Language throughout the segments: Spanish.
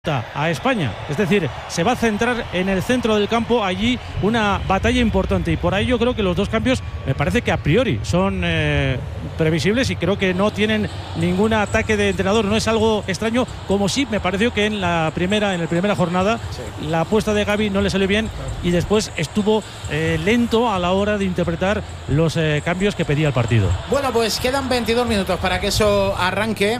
a España, es decir, se va a centrar en el centro del campo, allí una batalla importante, y por ahí yo creo que los dos cambios me parece que a priori son previsibles y creo que no tienen ningún ataque de entrenador, no es algo extraño, como sí me pareció que en la primera jornada la apuesta de Gavi no le salió bien y después estuvo lento a la hora de interpretar los cambios que pedía el partido. Bueno, pues quedan 22 minutos para que eso arranque.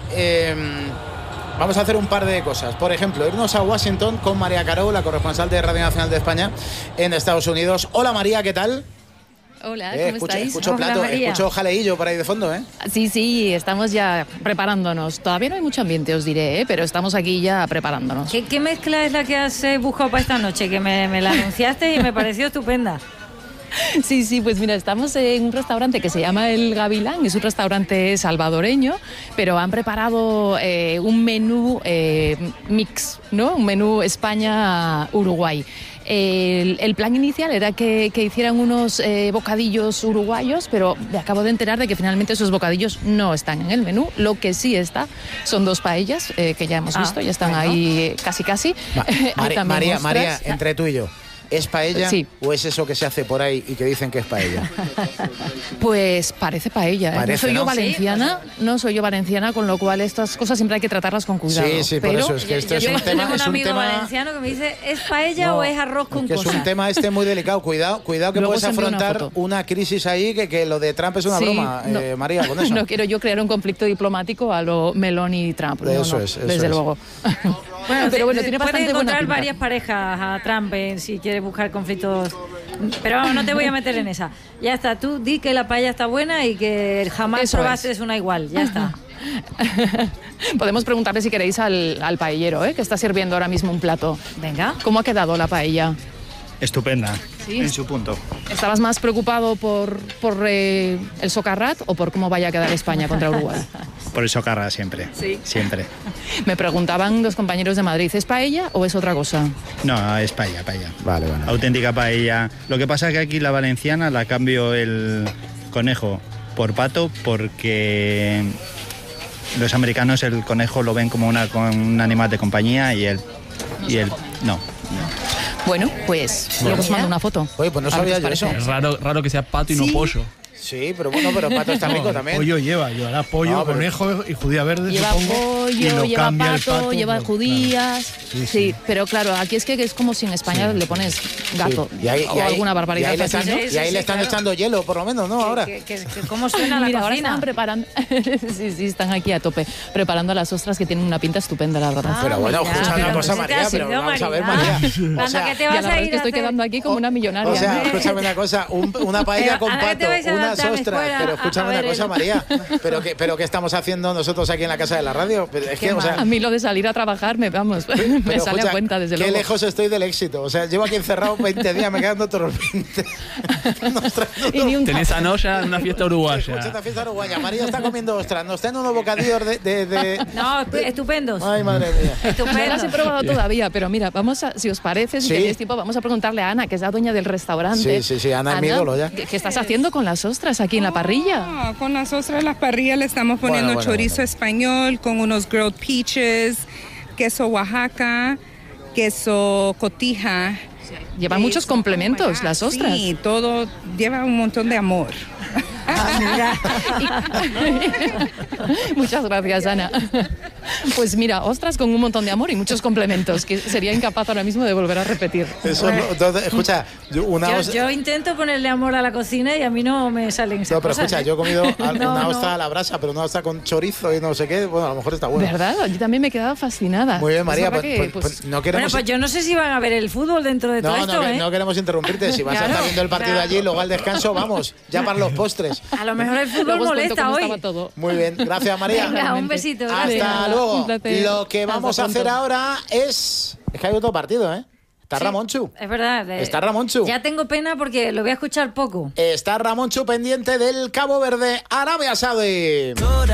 Vamos a hacer un par de cosas. Por ejemplo, irnos a Washington con María Caro, la corresponsal de Radio Nacional de España en Estados Unidos. Hola María, ¿qué tal? Hola, ¿cómo estáis? Escucho plato, escucho jaleillo por ahí de fondo, ¿eh? Sí, estamos ya preparándonos. Todavía no hay mucho ambiente, os diré, pero estamos aquí ya preparándonos. ¿Qué mezcla es la que has buscado para esta noche? Que me la anunciaste y me pareció estupenda. Sí, pues mira, estamos en un restaurante que se llama El Gavilán, es un restaurante salvadoreño, pero han preparado un menú mix, ¿no? Un menú España-Uruguay. El plan inicial era que hicieran unos bocadillos uruguayos, pero me acabo de enterar de que finalmente esos bocadillos no están en el menú. Lo que sí está son dos paellas que ya hemos visto, ya están ahí casi. María, entre tú y yo, ¿es paella o es eso que se hace por ahí y que dicen que es paella? Pues parece paella, ¿eh? Parece, no soy yo valenciana, con lo cual estas cosas siempre hay que tratarlas con cuidado. Sí, por eso es que esto es un tema. Tengo un amigo valenciano que me dice, ¿es paella o es arroz con cosas? Es un tema muy delicado. Cuidado que luego puedes afrontar una crisis ahí, que lo de Trump es una broma, María, con eso. No quiero yo crear un conflicto diplomático a lo Meloni y Trump. Desde luego. Bueno, pero bueno, tiene bastante buena encontrar pinta. varias parejas a Trump si quieres buscar conflictos. Pero vamos, no te voy a meter en esa. Ya está, tú di que la paella está buena y que jamás probases una igual. Ya está. Podemos preguntarle si queréis al paellero, que está sirviendo ahora mismo un plato. Venga. ¿Cómo ha quedado la paella? Estupenda, ¿Sí? En su punto. ¿Estabas más preocupado por el socarrat o por cómo vaya a quedar España contra Uruguay? Por eso carga siempre. Sí. Siempre. Me preguntaban los compañeros de Madrid, ¿es paella o es otra cosa? No, es paella. Vale. Auténtica paella. Lo que pasa es que aquí la valenciana la cambio el conejo por pato porque los americanos el conejo lo ven como un animal de compañía y él no. Bueno, pues luego os mando una foto. Oye, pues no sabía yo eso. Es raro que sea pato y no pollo. Sí, pero pato está rico también. Pollo llevará pollo, conejo y judía verde, lleva supongo. Pollo, y lleva pato, lleva judías. Claro. Sí, pero claro, aquí es que es como si en España le pones gato o alguna barbaridad. Y ahí le están echando hielo, por lo menos, ¿no? Ahora. ¿Cómo suena la Mira, ahora cocina? están preparando. sí, están aquí a tope, preparando las ostras que tienen una pinta estupenda, la verdad. Pero bueno, escucha una cosa, María, pero vamos a ver, María. O sea, que te vas la verdad es que estoy quedando aquí como una millonaria. O sea, escúchame una cosa, una paella con pato, unas ostras, pero escúchame una cosa, María, pero ¿qué estamos haciendo nosotros aquí en la casa de la radio? Es que, a mí lo de salir a trabajar me sale a cuenta, desde luego. Qué lejos estoy del éxito. O sea, llevo aquí encerrado 20 días, me quedan otros 20. Tenés a Noya en una fiesta uruguaya. Esta fiesta uruguaya. María está comiendo ostras. Nos traen unos bocadillos de... No, estupendos. Ay, madre mía. No las he probado todavía, pero mira, si os parece, si tenéis tiempo, vamos a preguntarle a Ana, que es la dueña del restaurante. Sí, Ana es mi ídolo ya. ¿Qué estás haciendo con las ostras aquí en la parrilla? Con las ostras en la parrilla le estamos poniendo chorizo español con unos grilled peaches, queso Oaxaca, queso cotija. Llevan muchos complementos las ostras. Sí, todo lleva un montón de amor. Muchas gracias, Ana. Pues mira, ostras con un montón de amor y muchos complementos, que sería incapaz ahora mismo de volver a repetir. Eso escucha, yo intento ponerle amor a la cocina y a mí no me salen esas cosas. Escucha, yo he comido una ostra a la brasa, pero una ostra con chorizo y no sé qué, bueno, a lo mejor está bueno. ¿Verdad? Yo también me he quedado fascinada. Muy bien, María, pues no queremos... Bueno, pues yo no sé si van a ver el fútbol dentro de todo esto, no queremos interrumpirte, si vas a estar viendo el partido allí, luego al descanso, vamos, ya para los postres. A lo mejor el fútbol molesta hoy. Muy bien, gracias, María. Venga, un besito. Hasta luego. Lo que vamos a hacer ahora es que hay otro partido, ¿eh? Está Ramonchu. Es verdad. Está Ramonchu. Ya tengo pena porque lo voy a escuchar poco. Está Ramonchu pendiente del Cabo Verde, Arabia Saudí.